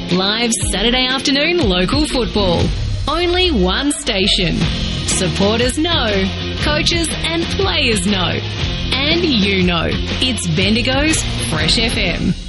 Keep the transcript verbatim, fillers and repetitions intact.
Live Saturday afternoon local football. Only one station. Supporters know, coaches and players know. And you know, it's Bendigo's Fresh F M.